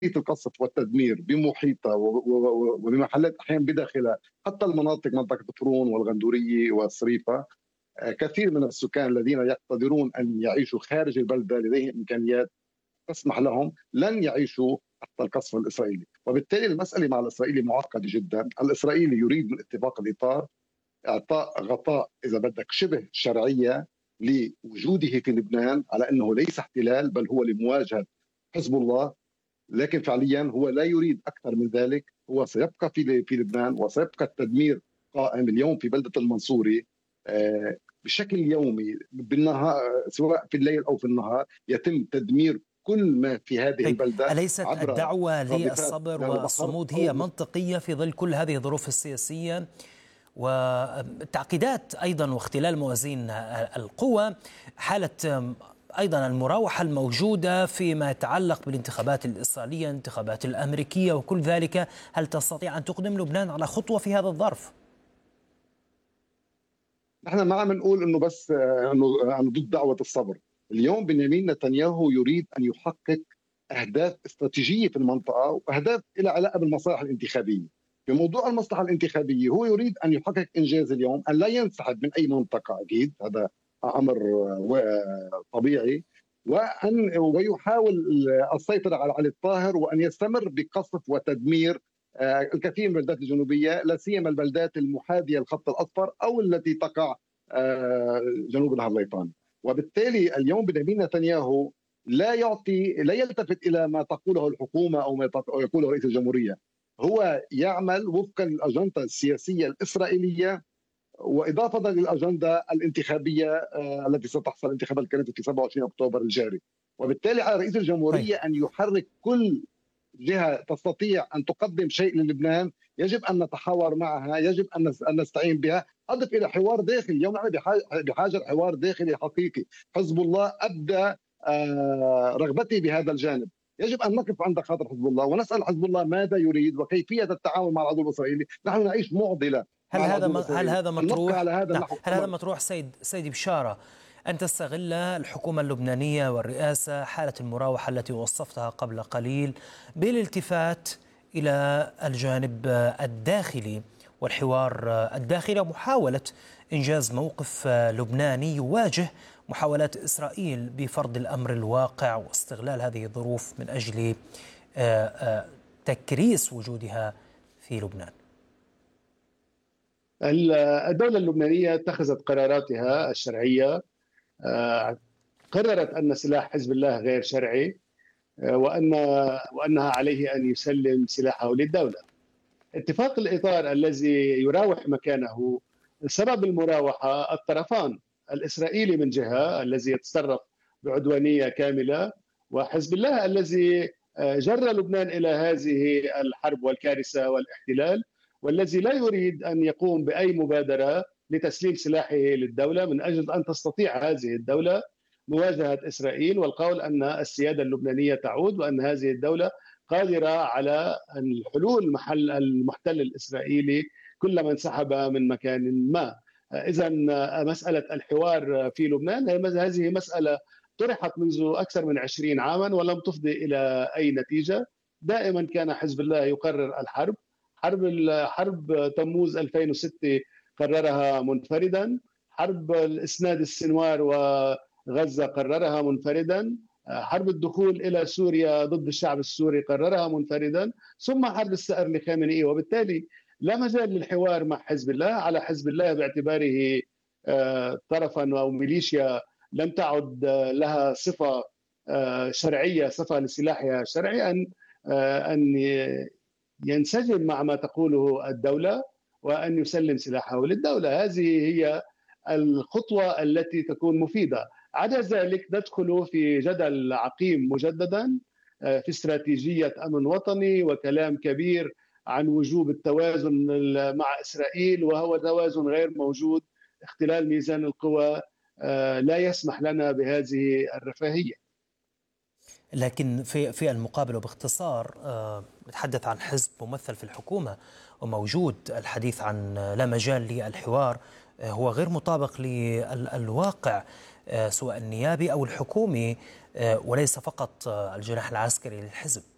القصف والتدمير بمحيطها وبمحلات أحيانا بداخلها، حتى المناطق منطقة فرون والغندورية والصريفة. كثير من السكان الذين يقتدرون أن يعيشوا خارج البلدة لديهم إمكانيات تسمح لهم لن يعيشوا تحت القصف الإسرائيلي. وبالتالي المسألة مع الإسرائيلي معقدة جدا. الإسرائيلي يريد من اتفاق الإطار إعطاء غطاء إذا بدك شبه شرعية لوجوده في لبنان، على أنه ليس احتلال بل هو لمواجهة حزب الله، لكن فعليا هو لا يريد أكثر من ذلك. هو سيبقى في لبنان وسيبقى التدمير قائم. اليوم في بلدة المنصوري بشكل يومي بالنهار، سواء في الليل أو في النهار، يتم تدمير كل ما في هذه البلدة. أليست الدعوة للصبر والصمود هي منطقية في ظل كل هذه الظروف السياسية والتعقيدات أيضا واختلال موازين القوى، حالة أيضا المراوحة الموجودة فيما يتعلق بالانتخابات الإسرائيلية، الانتخابات الأمريكية وكل ذلك؟ هل تستطيع أن تقدم لبنان على خطوة في هذا الظرف؟ نحن ما عم نقول انه بس انه ضد دعوه الصبر. اليوم بنيامين نتنياهو يريد ان يحقق اهداف استراتيجيه في المنطقه، واهداف لها علاقه بالمصالح الانتخابيه. في موضوع المصلحه الانتخابيه هو يريد ان يحقق انجاز اليوم، ان لا ينسحب من اي منطقه، اكيد هذا امر طبيعي، ويحاول السيطره على علي الطاهر، وان يستمر بقصف وتدمير الكثير من البلدات الجنوبيه، لا سيما البلدات المحاذيه للخط الاصفر او التي تقع جنوب نهر ليطان. وبالتالي اليوم بنيامين نتنياهو لا يلتفت الى ما تقوله الحكومه او ما يقوله رئيس الجمهوريه. هو يعمل وفقا للاجنده السياسيه الاسرائيليه، واضافه للاجنده الانتخابيه التي ستحصل انتخابات الكنيسه في 27 اكتوبر الجاري. وبالتالي على رئيس الجمهوريه ان يحرك كل جهة تستطيع أن تقدم شيء للبنان. يجب أن نتحاور معها، يجب أن نستعين بها. أضف إلى حوار داخلي. اليوم نحن بحاجة لحوار داخلي حقيقي. حزب الله أبدى رغبته بهذا الجانب. يجب أن نقف عند خاطر حزب الله ونسأل حزب الله ماذا يريد وكيفية التعامل مع العدو الإسرائيلي. نحن نعيش معضلة. هل هذا مطروح؟ هل هذا مطروح سيدي بشارة أن تستغل الحكومة اللبنانية والرئاسة حالة المراوحة التي وصفتها قبل قليل بالالتفات إلى الجانب الداخلي والحوار الداخلي ومحاولة إنجاز موقف لبناني يواجه محاولات إسرائيل بفرض الأمر الواقع واستغلال هذه الظروف من أجل تكريس وجودها في لبنان؟ الدولة اللبنانية اتخذت قراراتها الشرعية، قررت أن سلاح حزب الله غير شرعي وأنها عليه أن يسلم سلاحه للدولة. اتفاق الإطار الذي يراوح مكانه، سبب المراوحة الطرفان، الإسرائيلي من جهة الذي يتصرف بعدوانية كاملة، وحزب الله الذي جر لبنان إلى هذه الحرب والكارثة والاحتلال، والذي لا يريد أن يقوم بأي مبادرة لتسليم سلاحه للدولة من أجل أن تستطيع هذه الدولة مواجهة إسرائيل، والقول أن السيادة اللبنانية تعود وأن هذه الدولة قادرة على الحلول محل المحتل الإسرائيلي كلما انسحب من مكان ما. إذا مسألة الحوار في لبنان هذه مسألة طرحت منذ أكثر من 20 عاما ولم تفضي إلى أي نتيجة. دائما كان حزب الله يقرر الحرب. حرب تموز 2006 قررها منفردا، حرب الإسناد السنوار وغزة قررها منفردا، حرب الدخول إلى سوريا ضد الشعب السوري قررها منفردا، ثم حرب الثأر لخامنئي. وبالتالي لا مجال للحوار مع حزب الله. على حزب الله باعتباره طرفا أو ميليشيا لم تعد لها صفة شرعية، صفة لسلاحها الشرعي، أن ينسجم مع ما تقوله الدولة وأن يسلم سلاحه للدولة. هذه هي الخطوة التي تكون مفيدة. عدا ذلك ندخل في جدل عقيم مجددا في استراتيجية أمن وطني وكلام كبير عن وجوب التوازن مع إسرائيل، وهو توازن غير موجود. اختلال ميزان القوى لا يسمح لنا بهذه الرفاهية. لكن في المقابل وباختصار نتحدث عن حزب ممثل في الحكومة وموجود. الحديث عن لا مجال للحوار هو غير مطابق للواقع سواء النيابي أو الحكومي، وليس فقط الجناح العسكري للحزب.